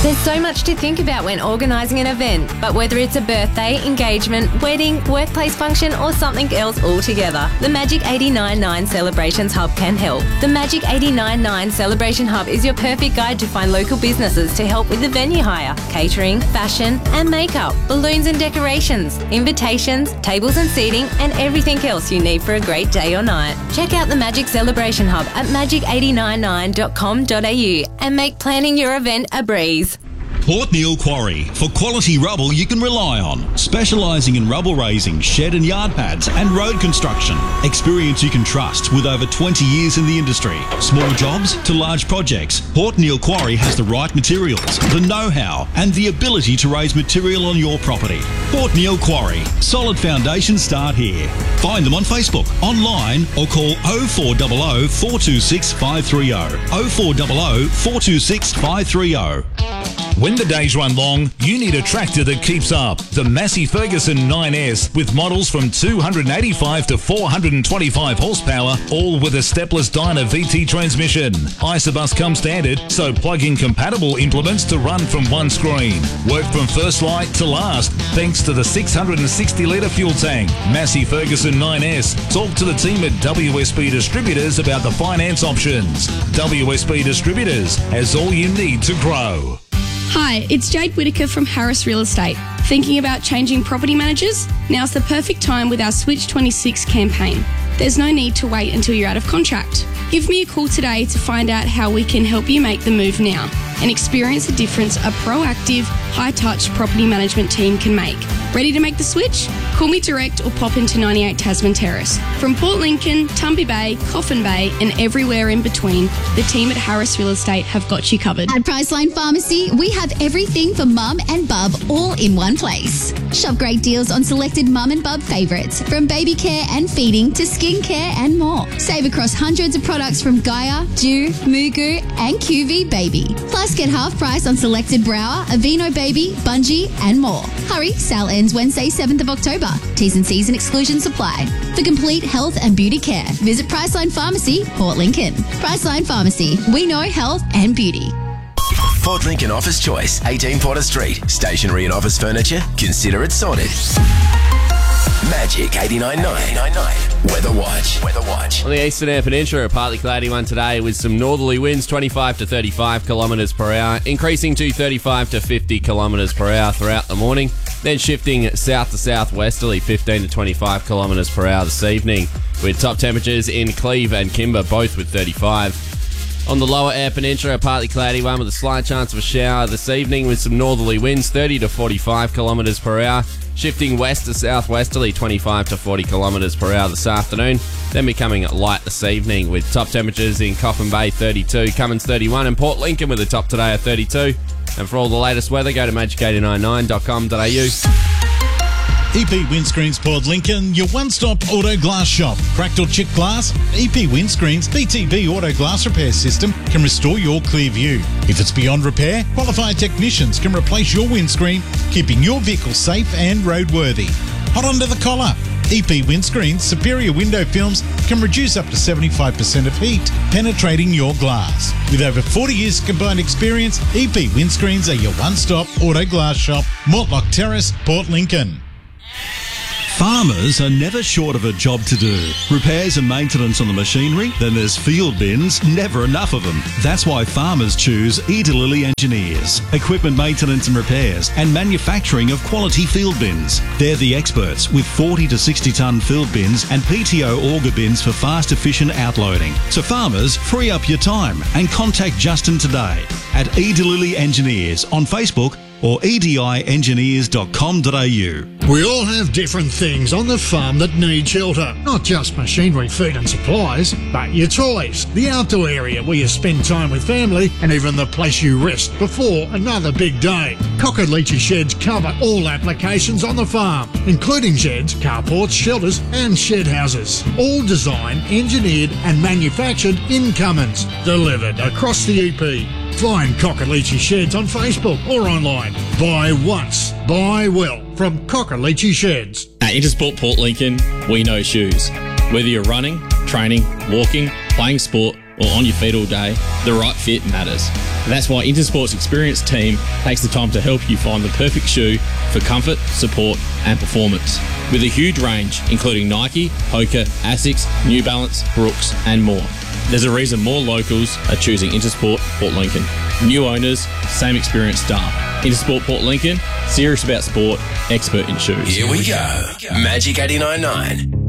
There's so much to think about when organising an event, but whether it's a birthday, engagement, wedding, workplace function or something else altogether, the Magic 89.9 Celebrations Hub can help. The Magic 89.9 Celebration Hub is your perfect guide to find local businesses to help with the venue hire, catering, fashion and makeup, balloons and decorations, invitations, tables and seating and everything else you need for a great day or night. Check out the Magic Celebration Hub at magic899.com.au and make planning your event a breeze. Port Neale Quarry, for quality rubble you can rely on. Specialising in rubble raising, shed and yard pads and road construction. Experience you can trust with over 20 years in the industry. Small jobs to large projects, Port Neale Quarry has the right materials, the know-how and the ability to raise material on your property. Port Neale Quarry, solid foundations start here. Find them on Facebook, online or call 0400 426 530. 0400 426 530. When the days run long, you need a tractor that keeps up. The Massey Ferguson 9S with models from 285 to 425 horsepower, all with a stepless Dyna VT transmission. Isobus comes standard, so plug-in compatible implements to run from one screen. Work from first light to last, thanks to the 660-litre fuel tank. Massey Ferguson 9S. Talk to the team at WSB Distributors about the finance options. WSB Distributors has all you need to grow. Hi, it's Jade Whitaker from Harris Real Estate. Thinking about changing property managers? Now's the perfect time with our Switch 26 campaign. There's no need to wait until you're out of contract. Give me a call today to find out how we can help you make the move now and experience the difference a proactive, high-touch property management team can make. Ready to make the switch? Call me direct or pop into 98 Tasman Terrace. From Port Lincoln, Tumby Bay, Coffin Bay and everywhere in between, the team at Harris Real Estate have got you covered. At Priceline Pharmacy, we have everything for mum and bub all in one place. Shop great deals on selected mum and bub favourites, from baby care and feeding to skin care and more. Save across hundreds of products from Gaia, Dew, Mugu and QV Baby. Plus get half price on selected Brower, Aveeno Baby, Bungie and more. Hurry, sale ends Wednesday 7th of October. T's and C's and exclusions apply. For complete health and beauty care, visit Priceline Pharmacy, Port Lincoln. Priceline Pharmacy, we know health and beauty. Port Lincoln Office Choice, 18 Porter Street. Stationery and office furniture? Consider it sorted. Magic 89.9 Weather Watch. On the Eastern Air Peninsula, a partly cloudy one today with some northerly winds, 25 to 35 kilometres per hour, increasing to 35 to 50 kilometres per hour throughout the morning, then shifting south to southwesterly, 15 to 25 kilometres per hour this evening, with top temperatures in Cleve and Kimber, both with 35. On the lower Air Peninsula, a partly cloudy one with a slight chance of a shower this evening with some northerly winds, 30 to 45 kilometres per hour, shifting west to southwesterly, 25 to 40 kilometres per hour this afternoon, then becoming light this evening with top temperatures in Coffin Bay 32, Cummins 31 and Port Lincoln with a top today of 32. And for all the latest weather, go to magic899.com.au. EP Windscreens Port Lincoln, your one-stop auto glass shop. Cracked or chipped glass? EP Windscreens BTB Auto Glass Repair System can restore your clear view. If it's beyond repair, qualified technicians can replace your windscreen, keeping your vehicle safe and roadworthy. Hot under the collar. EP Windscreens superior window films can reduce up to 75% of heat, penetrating your glass. With over 40 years combined experience, EP Windscreens are your one-stop auto glass shop. Mortlock Terrace, Port Lincoln. Farmers are never short of a job to do. Repairs and maintenance on the machinery, then there's field bins, never enough of them. That's why farmers choose Edalili Engineers. Equipment maintenance and repairs and manufacturing of quality field bins. They're the experts with 40 to 60 tonne field bins and PTO auger bins for fast, efficient outloading. So farmers, free up your time and contact Justin today at Edalili Engineers on Facebook or ediengineers.com.au. We all have different things on the farm that need shelter. Not just machinery, feed and supplies, but your toys, the outdoor area where you spend time with family, and even the place you rest before another big day. Cockaleachy Sheds cover all applications on the farm, including sheds, carports, shelters and shed houses. All designed, engineered and manufactured in Cummins. Delivered across the EP. Find Cockaleachy Sheds on Facebook or online. Buy once, buy well from Cockaleachy Sheds. At Intersport Port Lincoln, we know shoes. Whether you're running, training, walking, playing sport or on your feet all day, the right fit matters. And that's why Intersport's experienced team takes the time to help you find the perfect shoe for comfort, support and performance. With a huge range, including Nike, Hoka, Asics, New Balance, Brooks and more. There's a reason more locals are choosing Intersport Port Lincoln. New owners, same experienced staff. Intersport Port Lincoln, serious about sport, expert in shoes. Here we go. Magic 89.9.